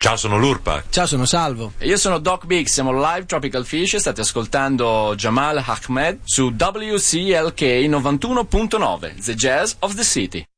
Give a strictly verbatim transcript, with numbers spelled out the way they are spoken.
Ciao, sono Lurpak. Ciao, sono Salvo. E io sono Doc Big, siamo live Tropical Fish e state ascoltando Jamal Ahmed su W C L K novantuno punto nove, The Jazz of the City.